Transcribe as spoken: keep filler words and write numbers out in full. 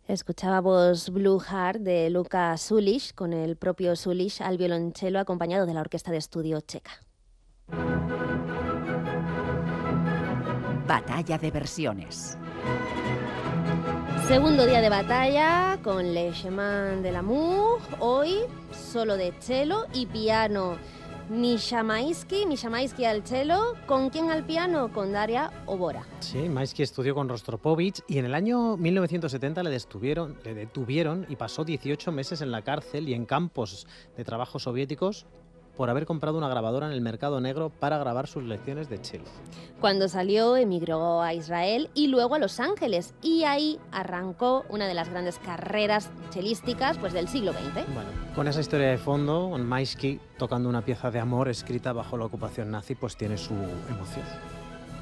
Escuchábamos Blue Heart de Luka Sulic, con el propio Sulic al violonchelo acompañado de la orquesta de estudio checa. Batalla de versiones. Segundo día de batalla con Le Chemin de l'Amour, hoy solo de cello y piano. Misha Maisky, Misha Maisky al cello, ¿con quién al piano? Con Daria Obora. Sí, Maisky estudió con Rostropovich y en el año mil novecientos setenta le detuvieron, le detuvieron y pasó dieciocho meses en la cárcel y en campos de trabajo soviéticos por haber comprado una grabadora en el mercado negro para grabar sus lecciones de cello. Cuando salió, emigró a Israel y luego a Los Ángeles, y ahí arrancó una de las grandes carreras chelísticas, pues, del siglo veinte. Bueno, con esa historia de fondo, Maisky tocando una pieza de amor escrita bajo la ocupación nazi, pues tiene su emoción.